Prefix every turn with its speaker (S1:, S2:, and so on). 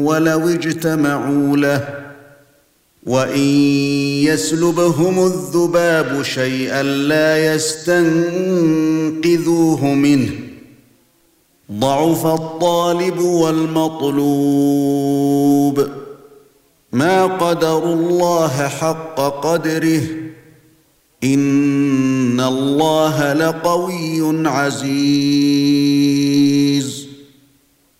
S1: ولو اجتمعوا له وإن يسلبهم الذباب شيئا لا يستنقذوه منه ضعف الطالب والمطلوب ما قدروا الله حق قدره إن الله لقوي عزيز